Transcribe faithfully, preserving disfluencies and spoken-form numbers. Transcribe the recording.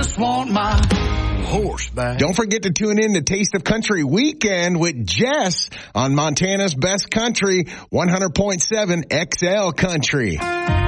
just want my horse back. Don't forget to tune in to Taste of Country Weekend with Jess on Montana's Best Country, one hundred point seven X L Country.